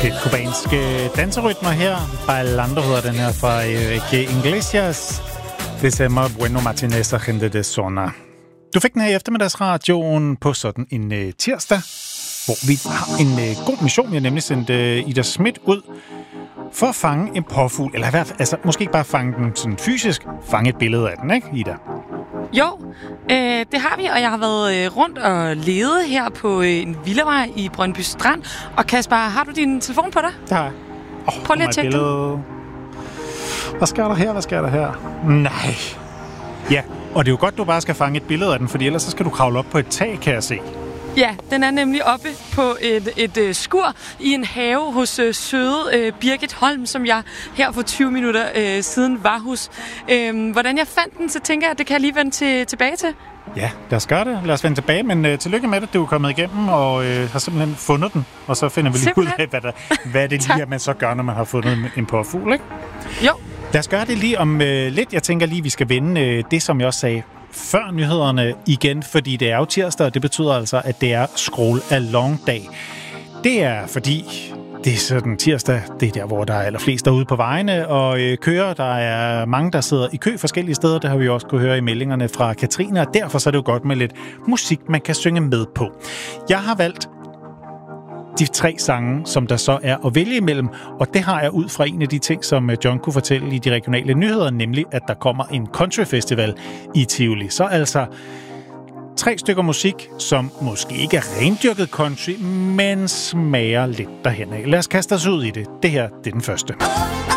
Helt kubanske danserytmer her. Bailando hedder den her fra Que Iglesias. Det stemmer Bueno Martinez og Gente de Zona. Du fik den her i eftermiddagsradioen på sådan en tirsdag, hvor vi har en god mission. Vi har nemlig sendt Ida Schmidt ud for at fange en påfugl. Eller i hvert fald, altså måske ikke bare fange den sådan fysisk, fange et billede af den, ikke Ida? Jo, det har vi, og jeg har været rundt og ledet her på en villavej i Brøndby Strand. Og Kasper, har du din telefon på dig? Det har jeg. Prøv lige at tjekke den. Hvad sker der her? Hvad sker der her? Nej. Ja, og det er jo godt, du bare skal fange et billede af den, fordi ellers så skal du kravle op på et tag, kan jeg se. Ja, den er nemlig oppe på et skur i en have hos søde Birgit Holm, som jeg her for 20 minutter siden var hos. Hvordan jeg fandt den, så tænker jeg, at det kan jeg lige vende tilbage til. Ja, lad os gøre det. Lad os vende tilbage, men tillykke med det. Du er kommet igennem og har simpelthen fundet den, og så finder vi lige ud af, hvad det lige er, man så gør, når man har fundet en påfugl, ikke? Jo. Lad os gøre det lige om lidt. Jeg tænker lige, vi skal vende det, som jeg også sagde før nyhederne igen, fordi det er jo tirsdag, og det betyder altså, at det er scroll-along-dag. Det er fordi, det er sådan tirsdag, det er der, hvor der er allerflest derude på vejene og kører. Der er mange, der sidder i kø forskellige steder. Det har vi også kunne høre i meldingerne fra Katrine, og derfor så er det jo godt med lidt musik, man kan synge med på. Jeg har valgt de 3 sange, som der så er at vælge imellem, og det har jeg ud fra en af de ting, som John kunne fortælle i de regionale nyheder, nemlig at der kommer en country festival i Tivoli. Så altså 3 stykker musik, som måske ikke er rendyrket country, men smager lidt derhen af. Lad os kaste os ud i det. Det her, det er den første.